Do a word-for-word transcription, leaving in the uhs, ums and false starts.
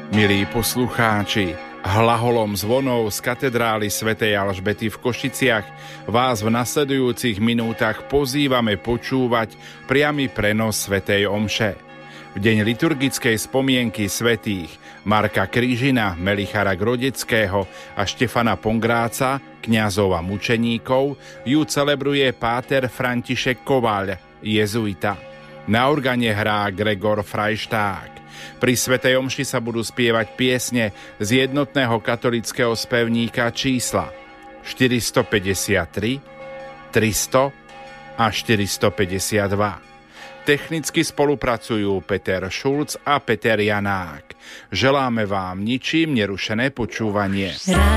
Milí poslucháči, hlaholom zvonov z katedrály svätej Alžbety v Košiciach vás v nasledujúcich minútach pozývame počúvať priamy prenos svätej omše. V deň liturgickej spomienky svätých Marka Krížina, Melichara Grodeckého a Štefana Pongráca, kňazov a mučeníkov, ju celebruje páter František Kovaľ, jezuita. Na organe hrá Gregor Frajšták. Pri svätej omši sa budú spievať piesne z jednotného katolického spevníka čísla štyristopäťdesiattri, tristo a štyristopäťdesiatdva. Technicky spolupracujú Peter Šulc a Peter Janák. Želáme vám ničím nerušené počúvanie.